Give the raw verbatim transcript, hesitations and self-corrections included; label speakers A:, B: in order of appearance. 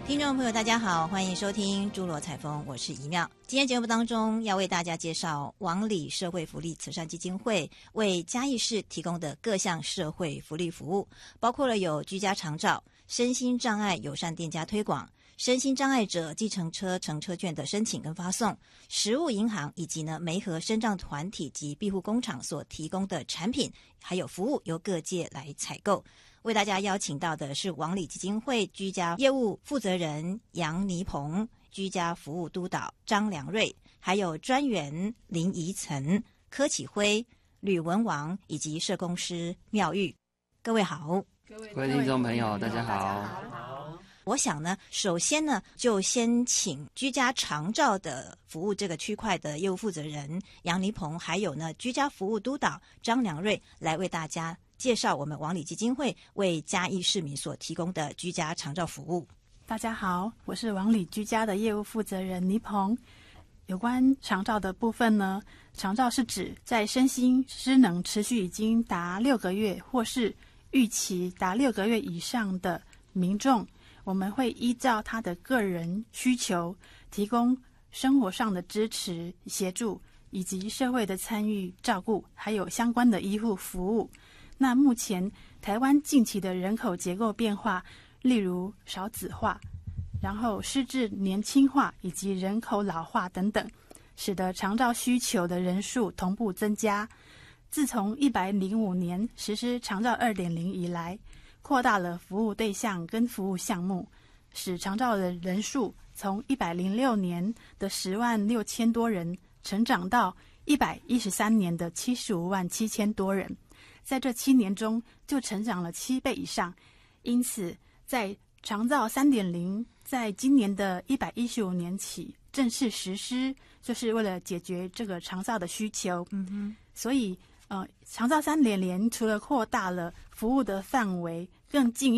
A: 听众朋友大家好，欢迎收听诸罗采风，我是怡妙。今天节目当中要为大家介绍王里社会福利慈善基金会为嘉义市提供的各项社会福利服务，包括了有居家长照、身心障碍友善店家推广、身心障碍者计程车乘车券的申请跟发送、食物银行以及呢媒合身障团体及庇护工厂所提供的产品还有服务，由各界来采购。为大家邀请到的是王里基金会居家业务负责人杨尼鹏、居家服务督导张良瑞，还有专员林怡岑、柯启辉、吕文王以及社工师妙玉。各位好。
B: 各位听众朋友大家好。
A: 我想呢，首先呢，就先请居家长照的服务这个区块的业务负责人杨尼鹏，还有呢居家服务督导张良瑞来为大家介绍我们王里基金会为嘉义市民所提供的居家长照服务。
C: 大家好，我是王里居家的业务负责人尼鹏。有关长照的部分呢，长照是指在身心失能持续已经达六个月或是预期达六个月以上的民众，我们会依照他的个人需求提供生活上的支持协助，以及社会的参与照顾，还有相关的医护服务。那目前台湾近期的人口结构变化，例如少子化，然后失智年轻化以及人口老化等等，使得长照需求的人数同步增加。自从一百零五年实施长照 二点零 以来，扩大了服务对象跟服务项目，使长照的人数从一百零六年的十万六千多人成长到一百一十三年的七十五万七千多人，在这七年中就成长了七倍以上。因此在长照 三点零 在今年的一百一十五年起正式实施，就是为了解决这个长照的需求。嗯哼，所以呃，长照 三点零 除了扩大了服务的范围，更进